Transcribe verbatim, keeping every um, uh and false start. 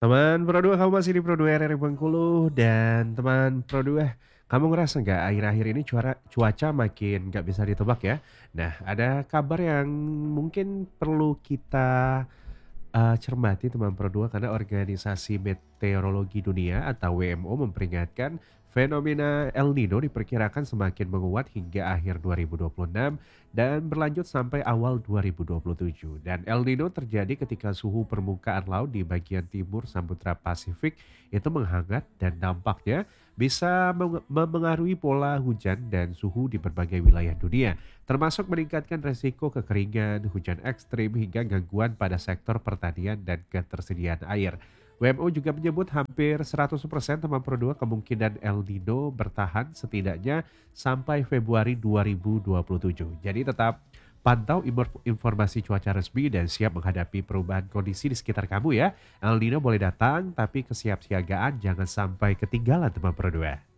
Teman Pro dua, kamu masih di Pro dua R R Bengkulu dan teman Pro dua, kamu ngerasa nggak akhir-akhir ini cuara, cuaca makin nggak bisa ditebak ya? Nah, ada kabar yang mungkin perlu kita eh, cermati teman Pro dua karena Organisasi Meteorologi Dunia atau W M O memperingatkan fenomena El Nino diperkirakan semakin menguat hingga akhir dua ribu dua puluh enam dan berlanjut sampai awal dua ribu dua puluh tujuh. Dan El Nino terjadi ketika suhu permukaan laut di bagian timur Samudra Pasifik itu menghangat dan dampaknya bisa meng- memengaruhi pola hujan dan suhu di berbagai wilayah dunia, termasuk meningkatkan resiko kekeringan, hujan ekstrim, hingga gangguan pada sektor pertanian dan ketersediaan air. W M O juga menyebut hampir seratus persen teman Pro dua kemungkinan El Nino bertahan setidaknya sampai Februari dua ribu dua puluh tujuh. Jadi tetap pantau imor- informasi cuaca resmi dan siap menghadapi perubahan kondisi di sekitar kamu ya. El Nino boleh datang, tapi kesiapsiagaan jangan sampai ketinggalan teman Pro dua.